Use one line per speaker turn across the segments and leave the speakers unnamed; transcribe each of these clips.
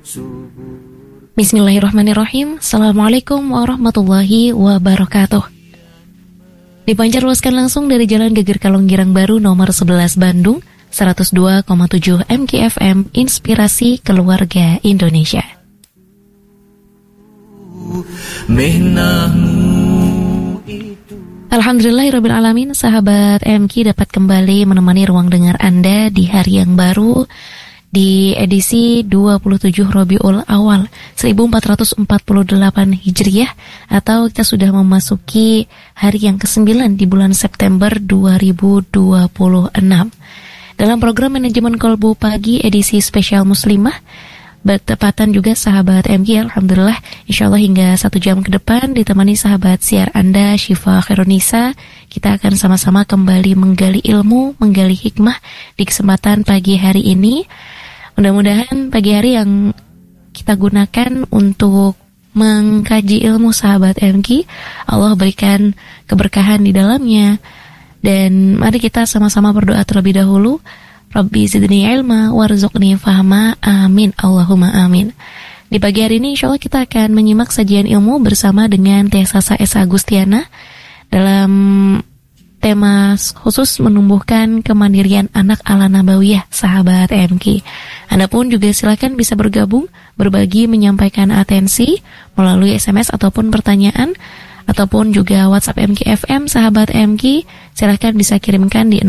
Bismillahirrahmanirrahim. Assalamualaikum warahmatullahi wabarakatuh. Dipancarluaskan langsung dari Jalan Geger Kalonggirang Baru nomor 11 Bandung, 102,7 MKFM, Inspirasi Keluarga Indonesia. Alhamdulillahirrabbilalamin, sahabat MK dapat kembali menemani ruang dengar Anda di hari yang baru, di edisi 27 Rabiul Awal 1448 Hijriah, atau kita sudah memasuki hari yang ke-9 di bulan September 2026. Dalam program Manajemen Kolbu Pagi edisi spesial Muslimah, bertepatan juga sahabat MG, alhamdulillah insyaallah hingga 1 jam ke depan ditemani sahabat siar Anda Syifa Khairunisa. Kita akan sama-sama kembali menggali ilmu, menggali hikmah di kesempatan pagi hari ini. Mudah-mudahan pagi hari yang kita gunakan untuk mengkaji ilmu sahabat MG, Allah berikan keberkahan di dalamnya. Dan mari kita sama-sama berdoa terlebih dahulu. Rabbi zidni ilma warzuqni fahma, amin Allahumma amin. Di pagi hari ini insyaallah kita akan menyimak sajian ilmu bersama dengan Teh Sasa Esa Agustiana dalam tema khusus menumbuhkan kemandirian anak ala Nabawiyah, sahabat MK. Anda pun juga silakan bisa bergabung, berbagi, menyampaikan atensi melalui SMS ataupun pertanyaan, ataupun juga WhatsApp MKFM, sahabat MK. Silakan bisa kirimkan di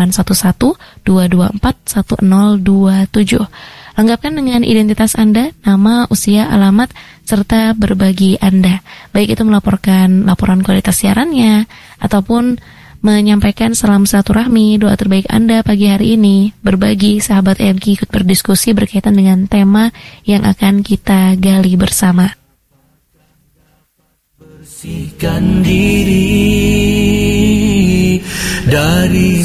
0811-224-1027. Lengkapkan dengan identitas Anda, nama, usia, alamat, serta berbagi Anda. Baik itu melaporkan laporan kualitas siarannya, ataupun menyampaikan salam silaturahmi, doa terbaik Anda pagi hari ini, berbagi, sahabat MK ikut berdiskusi berkaitan dengan tema yang akan kita gali bersama. Bersihkan diri dari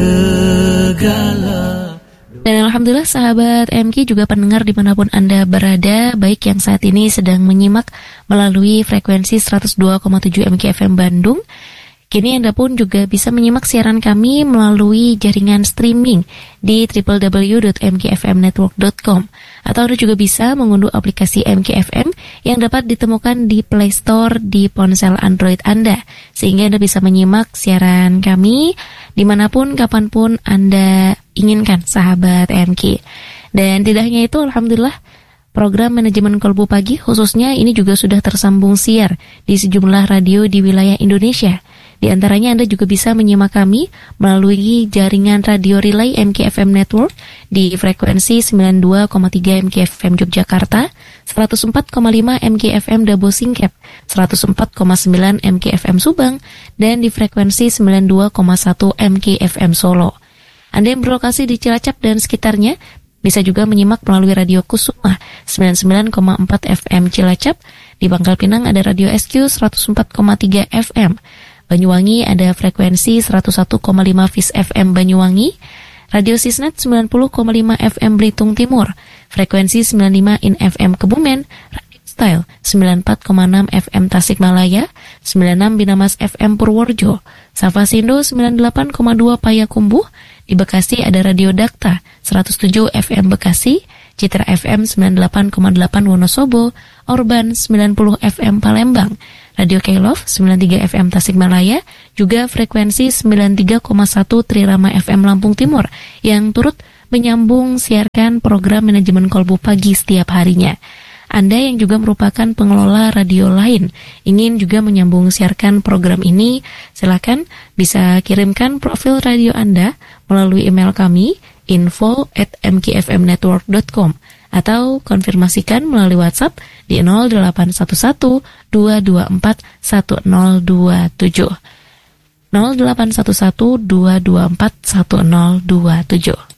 segala. Dan alhamdulillah sahabat MK juga pendengar dimanapun Anda berada, baik yang saat ini sedang menyimak melalui frekuensi 102,7 MKFM Bandung. Kini Anda pun juga bisa menyimak siaran kami melalui jaringan streaming di www.mkfmnetwork.com, atau Anda juga bisa mengunduh aplikasi MKFM yang dapat ditemukan di Play Store di ponsel Android Anda, sehingga Anda bisa menyimak siaran kami dimanapun, kapanpun Anda inginkan, sahabat MK. Dan tidak hanya itu, alhamdulillah program Manajemen Kolbu Pagi khususnya ini juga sudah tersambung siar di sejumlah radio di wilayah Indonesia. Di antaranya Anda juga bisa menyimak kami melalui jaringan radio relay MKFM Network di frekuensi 92,3 MKFM Yogyakarta, 104,5 MKFM Dabo Singkep, 104,9 MKFM Subang, dan di frekuensi 92,1 MKFM Solo. Anda yang berlokasi di Cilacap dan sekitarnya bisa juga menyimak melalui Radio Kusuma 99,4 FM Cilacap. Di Pangkal Pinang ada Radio SQ 104,3 FM. Banyuwangi ada frekuensi 101,5 Fis FM Banyuwangi, Radio Sisnet 90,5 FM Belitung Timur, frekuensi 95 In FM Kebumen, Radio Style 94,6 FM Tasikmalaya, 96 Binamas FM Purworejo, Safasindo 98,2 Payakumbuh. Di Bekasi ada Radio Dakta 107 FM Bekasi, Citra FM 98,8 Wonosobo, Orban 90 FM Palembang, Radio K-Love 93 FM Tasikmalaya, juga frekuensi 93,1 Trirama FM Lampung Timur yang turut menyambung siarkan program Manajemen Kolbu Pagi setiap harinya. Anda yang juga merupakan pengelola radio lain, ingin juga menyambung siarkan program ini, silakan bisa kirimkan profil radio Anda melalui email kami info@mkfmnetwork.com, atau konfirmasikan melalui WhatsApp di 0811-224-1027 0811-224-1027.